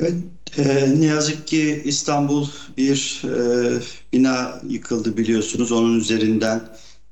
Evet, ne yazık ki İstanbul bir bina yıkıldı biliyorsunuz. Onun üzerinden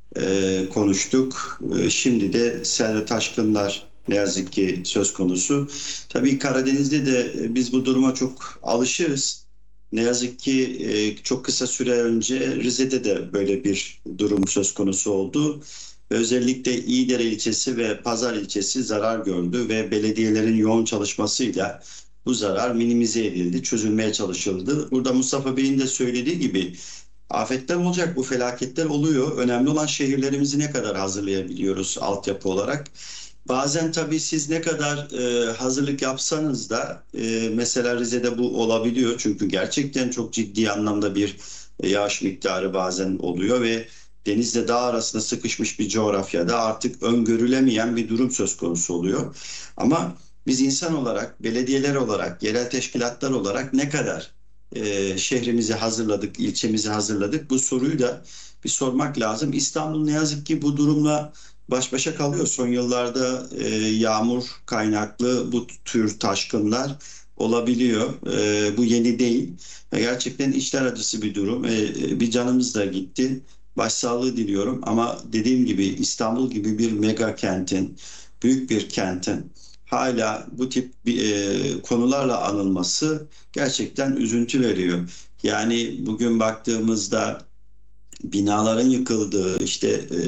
konuştuk. Şimdi de sel ve taşkınlar ne yazık ki söz konusu. Tabii Karadeniz'de de biz bu duruma çok alışığız. Ne yazık ki çok kısa süre önce Rize'de de böyle bir durum söz konusu oldu. Ve özellikle İyidere ilçesi ve Pazar ilçesi zarar gördü ve belediyelerin yoğun çalışmasıyla bu zarar minimize edildi, çözülmeye çalışıldı. Burada Mustafa Bey'in de söylediği gibi afetler olacak, bu felaketler oluyor. Önemli olan şehirlerimizi ne kadar hazırlayabiliyoruz altyapı olarak. Bazen tabii siz ne kadar hazırlık yapsanız da mesela Rize'de bu olabiliyor. Çünkü gerçekten çok ciddi anlamda bir yağış miktarı bazen oluyor ve denizle dağ arasında sıkışmış bir coğrafyada artık öngörülemeyen bir durum söz konusu oluyor. Ama biz insan olarak, belediyeler olarak, yerel teşkilatlar olarak ne kadar şehrimizi hazırladık, ilçemizi hazırladık? Bu soruyu da bir sormak lazım. İstanbul ne yazık ki bu durumla baş başa kalıyor. Son yıllarda yağmur kaynaklı bu tür taşkınlar olabiliyor. Bu yeni değil. Gerçekten içler acısı bir durum. Bir canımız da gitti. Başsağlığı diliyorum. Ama dediğim gibi İstanbul gibi bir mega kentin, büyük bir kentin hala bu tip konularla anılması gerçekten üzüntü veriyor. Yani bugün baktığımızda binaların yıkıldığı, işte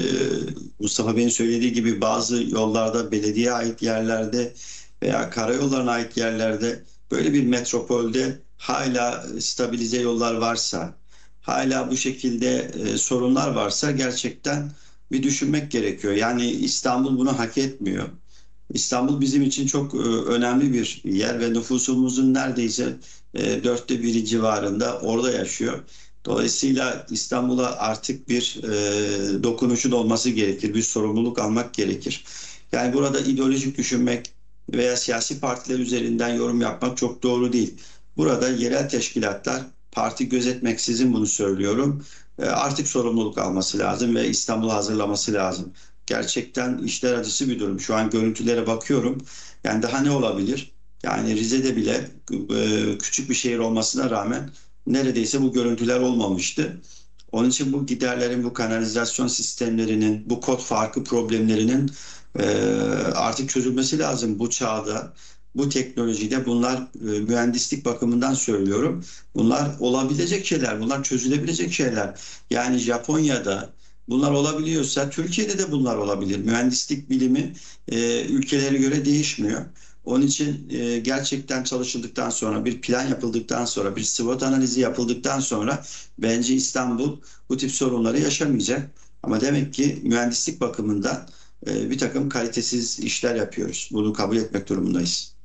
Mustafa Bey'in söylediği gibi bazı yollarda belediye ait yerlerde veya karayollarına ait yerlerde böyle bir metropolde hala stabilize yollar varsa, hala bu şekilde sorunlar varsa gerçekten bir düşünmek gerekiyor. Yani İstanbul bunu hak etmiyor. İstanbul bizim için çok önemli bir yer ve nüfusumuzun neredeyse dörtte biri civarında orada yaşıyor. Dolayısıyla İstanbul'a artık bir dokunuşun olması gerekir, bir sorumluluk almak gerekir. Yani burada ideolojik düşünmek veya siyasi partiler üzerinden yorum yapmak çok doğru değil. Burada yerel teşkilatlar parti gözetmeksizin bunu söylüyorum. Artık sorumluluk alması lazım ve İstanbul'u hazırlaması lazım. Gerçekten işler acısı bir durum. Şu an görüntülere bakıyorum. Yani daha ne olabilir? Yani Rize'de bile küçük bir şehir olmasına rağmen neredeyse bu görüntüler olmamıştı. Onun için bu giderlerin, bu kanalizasyon sistemlerinin, bu kod farkı problemlerinin e, artık çözülmesi lazım bu çağda. Bu teknolojide bunlar mühendislik bakımından söylüyorum. Bunlar olabilecek şeyler, bunlar çözülebilecek şeyler. Yani Japonya'da bunlar olabiliyorsa Türkiye'de de bunlar olabilir. Mühendislik bilimi ülkelere göre değişmiyor. Onun için gerçekten çalışıldıktan sonra, bir plan yapıldıktan sonra, bir SWOT analizi yapıldıktan sonra bence İstanbul bu tip sorunları yaşamayacak. Ama demek ki mühendislik bakımından bir takım kalitesiz işler yapıyoruz. Bunu kabul etmek durumundayız.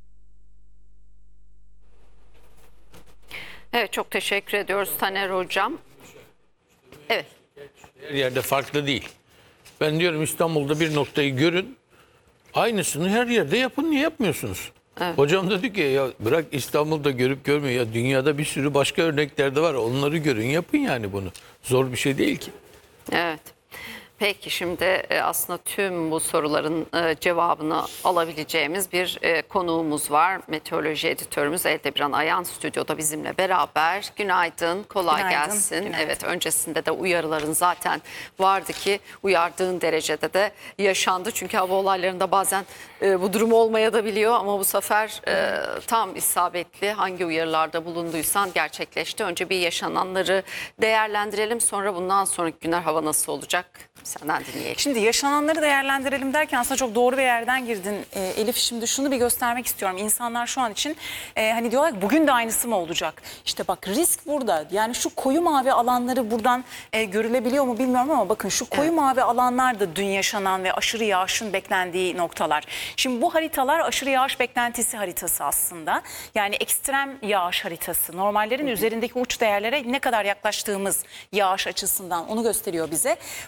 Evet, çok teşekkür ediyoruz Taner Hocam. Evet. Her yerde farklı değil. Ben diyorum İstanbul'da bir noktayı görün. Aynısını her yerde yapın. Niye yapmıyorsunuz? Evet. Hocam dedi ki ya bırak İstanbul'da görüp görmüyor. Ya dünyada bir sürü başka örnekler de var. Onları görün yapın yani bunu. Zor bir şey değil ki. Evet. Peki şimdi aslında tüm bu soruların cevabını alabileceğimiz bir konuğumuz var. Meteoroloji editörümüz Eldebiran Ayan stüdyoda bizimle beraber. Günaydın, kolay Günaydın, gelsin. günaydın. Evet, öncesinde de uyarıların zaten vardı ki uyardığın derecede de yaşandı. Çünkü hava olaylarında bazen bu durum olmaya da biliyor ama bu sefer tam isabetli hangi uyarılarda bulunduysan gerçekleşti. Önce bir yaşananları değerlendirelim, sonra bundan sonraki günler hava nasıl olacak? Senden dinleyelim. Şimdi yaşananları değerlendirelim derken aslında çok doğru bir yerden girdin Elif. Şimdi şunu bir göstermek istiyorum. İnsanlar şu an için hani diyorlar ki bugün de aynısı mı olacak? İşte bak risk burada. Yani şu koyu mavi alanları buradan görülebiliyor mu bilmiyorum ama bakın şu koyu mavi alanlar da dün yaşanan ve aşırı yağışın beklendiği noktalar. Şimdi bu haritalar aşırı yağış beklentisi haritası aslında. Yani ekstrem yağış haritası. Normallerin üzerindeki uç değerlere ne kadar yaklaştığımız yağış açısından onu gösteriyor bize. Mavi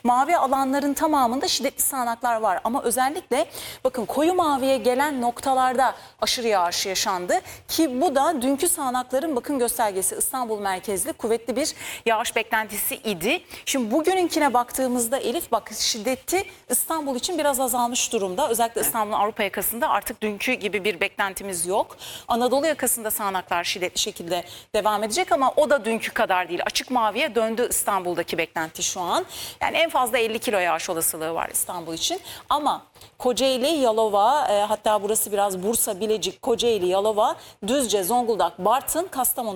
alanların tamamında şiddetli sağanaklar var. Ama özellikle bakın koyu maviye gelen noktalarda aşırı yağış yaşandı. Ki bu da dünkü sağanakların bakın göstergesi. İstanbul merkezli kuvvetli bir yağış beklentisi idi. Şimdi bugününkine baktığımızda Elif bak şiddeti İstanbul için biraz azalmış durumda. Özellikle İstanbul'un Avrupa yakasında artık dünkü gibi bir beklentimiz yok. Anadolu yakasında sağanaklar şiddetli şekilde devam edecek ama o da dünkü kadar değil. Açık maviye döndü İstanbul'daki beklenti şu an. Yani en fazla 50 kilo yağış olasılığı var İstanbul için. Ama Kocaeli, Yalova, hatta burası biraz Bursa, Bilecik, Kocaeli, Yalova, Düzce, Zonguldak, Bartın, Kastamonu